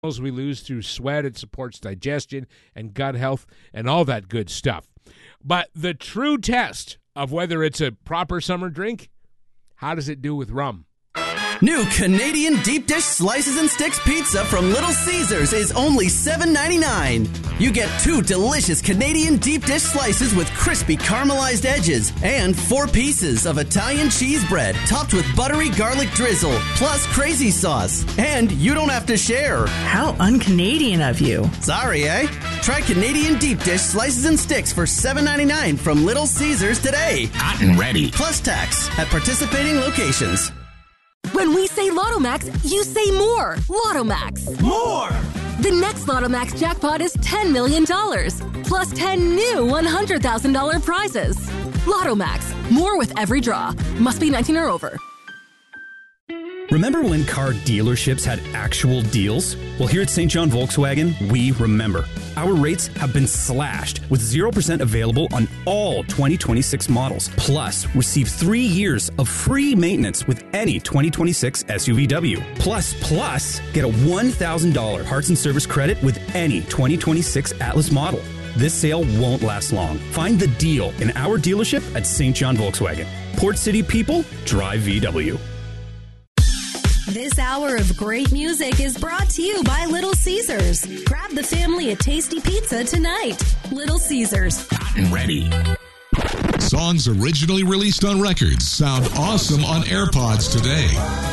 we lose through sweat. It supports digestion and gut health and all that good stuff. But the true test of whether it's a proper summer drink, how does it do with rum? New Canadian deep dish slices and sticks pizza from Little Caesars is only $7.99. You get 2 delicious Canadian deep dish slices with crispy caramelized edges and 4 pieces of Italian cheese bread topped with buttery garlic drizzle plus crazy sauce. And you don't have to share. How un-Canadian of you. Sorry, eh? Try Canadian deep dish slices and sticks for $7.99 from Little Caesars today. Hot and ready. Plus tax at participating locations. When we say Lotto Max, you say more. Lotto Max. More! The next Lotto Max jackpot is $10 million, plus 10 new $100,000 prizes. Lotto Max. More with every draw. Must be 19 or over. Remember when car dealerships had actual deals? Well, here at St. John Volkswagen, we remember. Our rates have been slashed with 0% available on all 2026 models. Plus, receive 3 years of free maintenance with any 2026 SUVW. Plus, get a $1,000 parts and service credit with any 2026 Atlas model. This sale won't last long. Find the deal in our dealership at St. John Volkswagen. Port City people, drive VW. This hour of great music is brought to you by Little Caesars. Grab the family a tasty pizza tonight. Little Caesars. Hot and ready. Songs originally released on records sound awesome on AirPods today.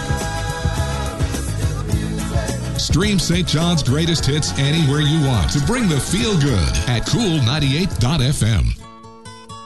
Stream St. John's greatest hits anywhere you want to bring the feel good at Cool 98.fm.